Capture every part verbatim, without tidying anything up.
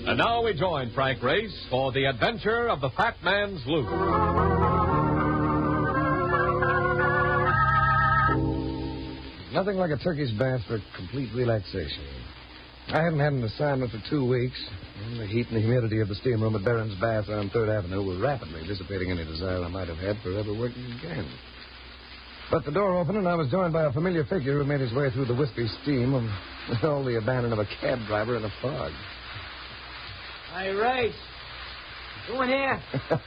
And now we join Frank Race for the adventure of the Fat Man's Loot. Nothing like a Turkish bath for complete relaxation. I hadn't had an assignment for two weeks, and the heat and the humidity of the steam room at Barron's Bath on third Avenue were rapidly dissipating any desire I might have had for ever working again. But the door opened, and I was joined by a familiar figure who made his way through the wispy steam of all the abandon of a cab driver in a fog. Hey, Race. Go in here.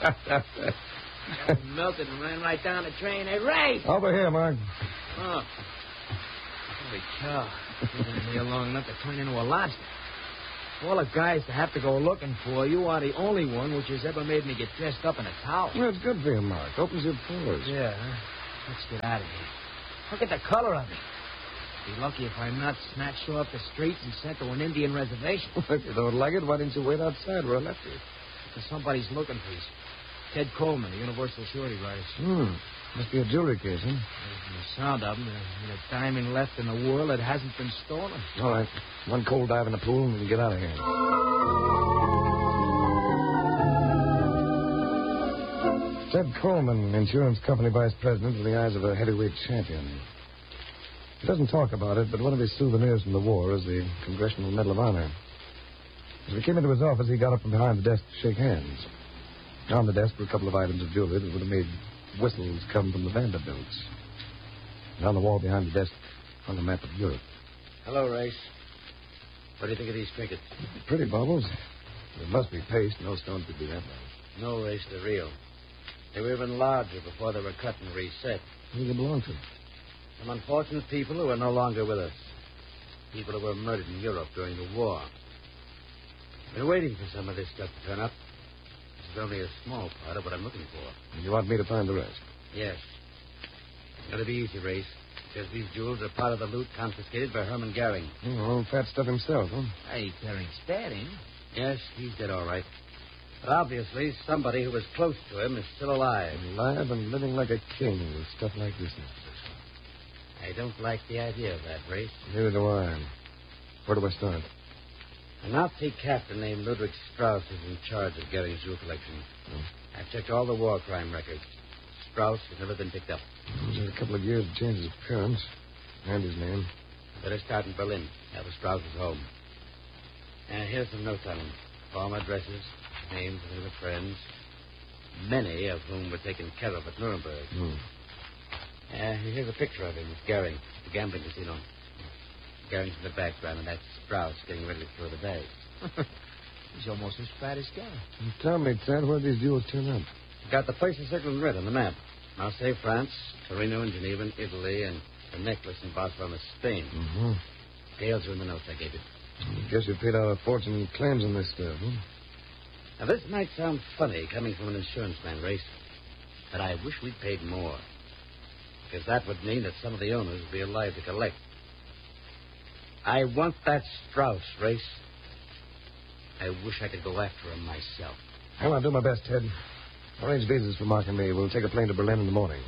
I melted and ran right down the train. Hey, Race! Over here, Mark. Oh. Holy cow. You've been here long enough to turn into a lobster. All the guys to have to go looking for, you are the only one which has ever made me get dressed up in a towel. Well, it's good for you, Mark. Opens your pores. Yeah, huh? Let's get out of here. Look at the color of it. Be lucky if I'm not snatched off the streets and sent to an Indian reservation. If you don't like it, why didn't you wait outside where I left you? Because somebody's looking for you. Ted Coleman, the Universal Surety Riders. Hmm. Must be a jewelry case, huh? There's the sound of them. There's a diamond left in the world that hasn't been stolen. All right. One cold dive in the pool and we can get out of here. Ted Coleman, insurance company vice president in the eyes of a heavyweight champion. He doesn't talk about it, but one of his souvenirs from the war is the Congressional Medal of Honor. As we came into his office, he got up from behind the desk to shake hands. On the desk were a couple of items of jewelry that would have made whistles come from the Vanderbilts. And on the wall behind the desk hung a map of Europe. Hello, Race. What do you think of these trinkets? Pretty baubles. They must be paste. No stone could be that large. No, Race, they're real. They were even larger before they were cut and reset. Who do they belong to? Some unfortunate people who are no longer with us. People who were murdered in Europe during the war. We're waiting for some of this stuff to turn up. This is only a small part of what I'm looking for. And you want me to find the rest? Yes. It's going to be easy, Race, because these jewels are part of the loot confiscated by Herman Goering. Oh, old fat stuff himself, huh? Hey, Goering's dead, ain't he? Yes, he's dead all right. But obviously, somebody who was close to him is still alive. Alive and living like a king with stuff like this in his possession. I don't like the idea of that, Race. Neither do I. Where do I start? A Nazi captain named Ludwig Strauss is in charge of Goering's jewel collection. Hmm. I've checked all the war crime records. Strauss has never been picked up. It's had a couple of years to change his appearance and his name. Better start in Berlin. That was Strauss's home. Uh, here's some notes on him. Former addresses, names of his friends, many of whom were taken care of at Nuremberg. Hmm. Uh, here's a picture of him with Goering, the gambling casino. Goering's in the background, and that's Strauss getting ready to throw the bag. He's almost as fat as Goering. Tell me, Ted, where did these jewels turn up? Got the places circled in red on the map. Marseille, France, Torino and Geneva in Italy, and the necklace in Barcelona, Spain. Mm-hmm. Details are in the notes I gave you. I guess you paid out a fortune in claims on this stuff, huh? Now, this might sound funny coming from an insurance man, Race, but I wish we'd paid more. Because that would mean that some of the owners would be alive to collect. I want that Strauss, Race. I wish I could go after him myself. Well, I'll do my best, Ted. Arrange visas for Mark and me. We'll take a plane to Berlin in the morning.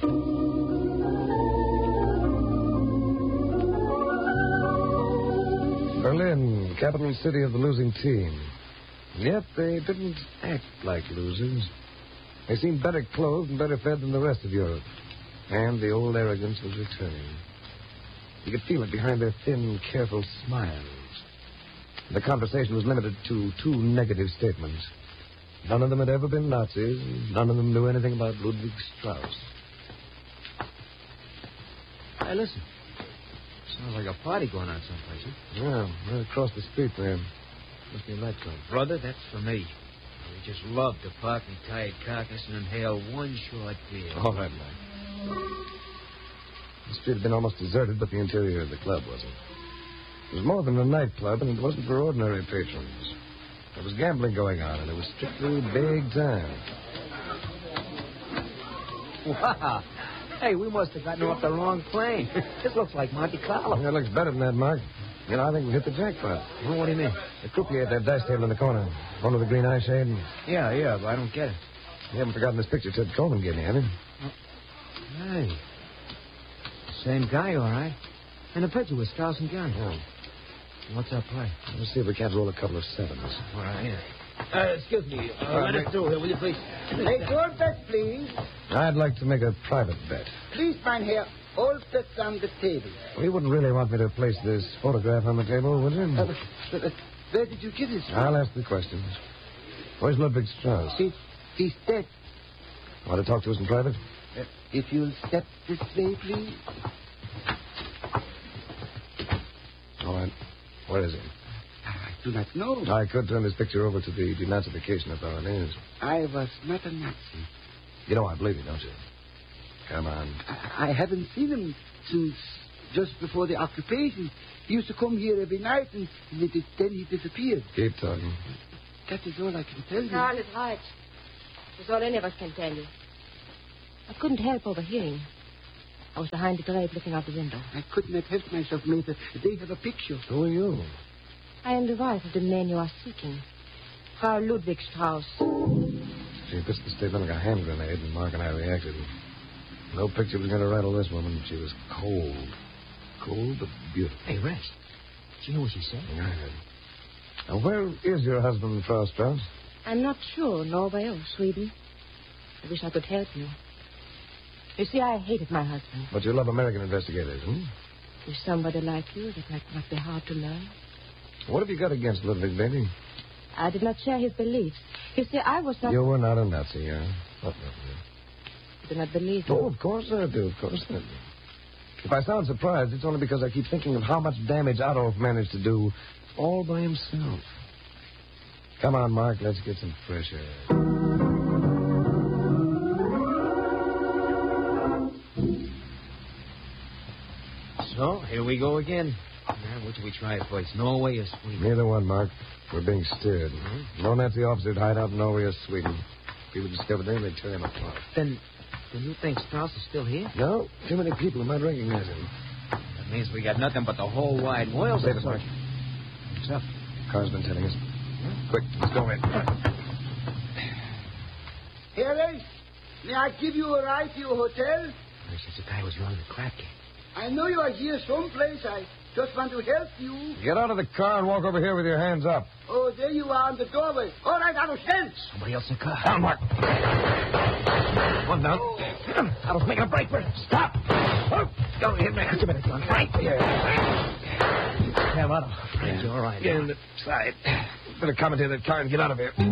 Berlin, capital city of the losing team. And yet they didn't act like losers. They seemed better clothed and better fed than the rest of Europe. And the old arrogance was returning. You could feel it behind their thin, careful smiles. The conversation was limited to two negative statements. None of them had ever been Nazis, and none of them knew anything about Ludwig Strauss. Hey, listen. Sounds like a party going on someplace, huh? Yeah, right across the street there. Must be a nightclub. Brother, that's for me. We just love to park in tired carcass and inhale one short beer. All right, Mike. The street had been almost deserted, but the interior of the club wasn't. It was more than a nightclub, and it wasn't for ordinary patrons. There was gambling going on, and it was strictly big time. Wow. Hey, we must have gotten off the wrong plane. This looks like Monte Carlo. That looks better than that, Mark. You know, I think we hit the jackpot. Well, what do you mean? The croupier at that dice table in the corner. One with the green eye shade. Yeah, yeah, but I don't get it. You haven't forgotten this picture Ted Coleman gave me, have you? Hey. Same guy, all right. And the picture with Strauss and Goering. Yeah. What's our play? Let's see if we can't roll a couple of sevens. All right, yeah. Uh, excuse me. Uh, Uh, let us Nick. through here, will you, please? Make your bet, please. I'd like to make a private bet. Please, mein Herr, all bets on the table. You wouldn't really want me to place this photograph on the table, would you? Uh, but, uh, where did you get this from? I'll ask the questions. Where's Ludwig Strauss? He's, he's dead. Want to talk to us in private? Uh, if you'll step this way, please. All right. Where is he? I do not know. I could turn this picture over to the denazification authorities. I was not a Nazi. You know I believe you, don't you? Come on. I, I haven't seen him since just before the occupation. He used to come here every night, and then he disappeared. Keep talking. That is all I can tell you. Carl is right. That's all any of us can tell you. I couldn't help overhearing. I was behind the grate looking out the window. I could not help myself, Mater. They have a picture. Who are you? I am the wife of the man you are seeking. Frau Ludwig Strauss. She pitched the statement like a hand grenade, and Mark and I reacted. No picture was going to rattle this woman. She was cold. Cold but beautiful. Hey, Rex. Did you hear what she said? I heard. Now, where is your husband, Frau Strauss? I'm not sure, Norway or Sweden. I wish I could help you. You see, I hated my husband. But you love American investigators, hmm? With somebody like you, that might not be hard to learn. What have you got against Ludwig, baby? I did not share his beliefs. You see, I was not... You were not a Nazi, huh? What, I do not believe you. oh, of course I do. Of course I do. If I sound surprised, it's only because I keep thinking of how much damage Adolf managed to do all by himself. Come on, Mark. Let's get some fresh air. So, here we go again. Now, which do we try first, Norway or Sweden? Neither one, Mark. We're being steered. No Nazi officer hide out in Norway or Sweden. People discover them, they tear him apart. Then, then you think Strauss is still here? No, too many people who might recognize him. That means we got nothing but the whole wide world. Save it, Mark. What's up? Car's been telling us. Quick, let's go in. Here, Ace, may I give you a ride to your hotel? He says the guy was running the crap game. I know you are here someplace. I just want to help you. Get out of the car and walk over here with your hands up. Oh, there you are on the doorway. All right, I understand. Somebody else in the car. Down, Mark. One down. I was making a break for it. Stop. Oh, go ahead, man. Give me the gun. Right here. Yeah, Otto. You're all right. Get in the side. Better commandeer that car and get out of here.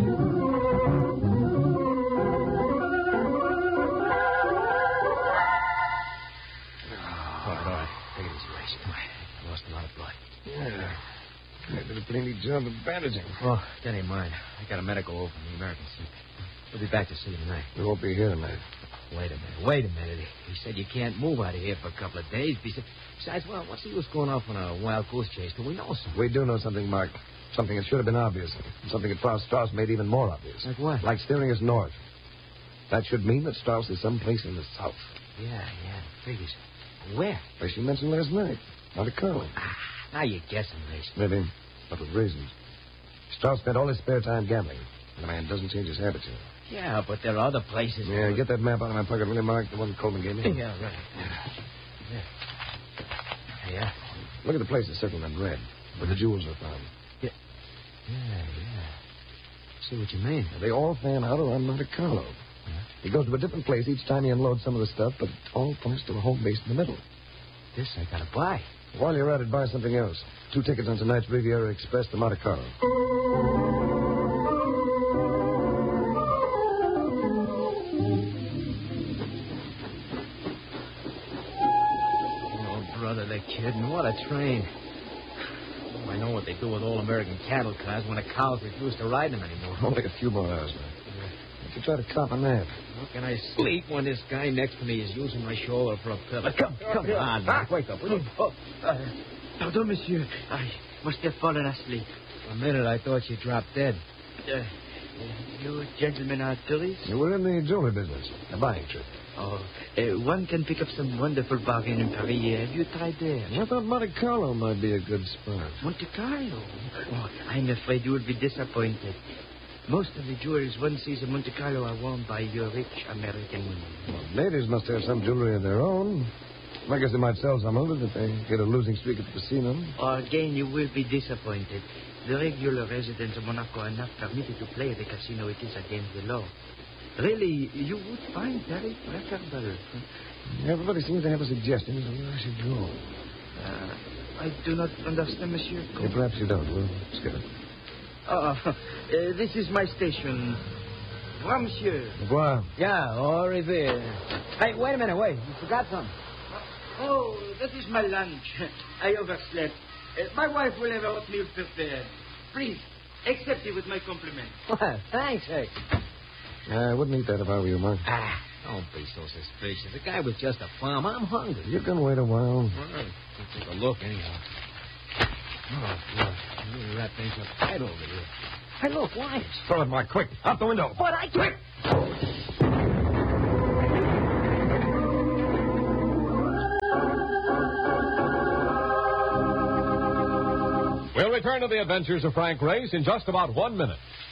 I lost a lot of blood. Yeah. I did a pretty neat job of bandaging. Well, that ain't mine. I got a medical over from the American suit. We'll be back to see you tonight. We won't be here tonight. Wait a minute. Wait a minute. He said you can't move out of here for a couple of days. Besides, well, what's the use going off on a wild goose chase till we know something? We do know something, Mark. Something that should have been obvious. Something that Frau Strauss made even more obvious. Like what? Like steering us north. That should mean that Strauss is someplace in the south. Yeah, yeah. Figures. Where? Like she mentioned last night. Monte Carlo. Ah, now you're guessing, Mace. Maybe, but with reasons. Strauss spent all his spare time gambling. And the man doesn't change his habits. You know. Yeah, but there are other places. Yeah, get that map out of my pocket, will you, Mark? The one Coleman gave me. Yeah, right. Yeah. Yeah. Look at the places circled in red, where the jewels are found. Yeah, yeah. See what you mean. They all fan out around Monte Carlo. Yeah. He goes to a different place each time he unloads some of the stuff, but it all points to a home base in the middle. This I gotta buy. While you're at it, buy something else. Two tickets on tonight's Riviera Express to Monte Carlo. Oh, brother, they're kidding. What a train. Oh, I know what they do with all American cattle cars when the cows refuse to ride them anymore. Only a few more hours, man. You could try to cop a nap. How can I sleep when this guy next to me is using my shoulder for a pillow? Come, come on, man. Wake up, will you? Oh, uh, pardon, monsieur. I must have fallen asleep. For a minute, I thought you dropped dead. Uh, you gentlemen are tourists? You were in the jewelry business, a buying trip. Oh, uh, one can pick up some wonderful bargain in Paris. Have you tried there? I thought Monte Carlo might be a good spot. Monte Carlo? Oh, I'm afraid you will be disappointed. Most of the jewelers one sees in Monte Carlo are worn by your rich American women. Well, ladies must have some jewelry of their own. I guess they might sell some of it if they get a losing streak at the casino. Again, you will be disappointed. The regular residents of Monaco are not permitted to play at the casino. It is against the law. Really, you would find very preferable. Everybody seems to have a suggestion as to where I should go. Uh, I do not understand, Monsieur. Yeah, perhaps you don't. We'll skip it. Uh, uh, this is my station. Au revoir, monsieur. Au revoir. Yeah, au revoir. Hey, wait a minute, wait. You forgot something. Oh, that is my lunch. I overslept. Uh, my wife will have oatmeal prepared. Please, accept it with my compliment. Well, thanks, Hick. I wouldn't eat that if I were you, Mark. Ah, don't be so suspicious. The guy was just a bum. I'm hungry. You can wait a while. All right. Let's take a look, anyhow. Oh, boy. Really wrap things up tight over here. Hey, look, why? Throw it, Mark, quick. Out the window. But I can't. We'll return to the adventures of Frank Race in just about one minute.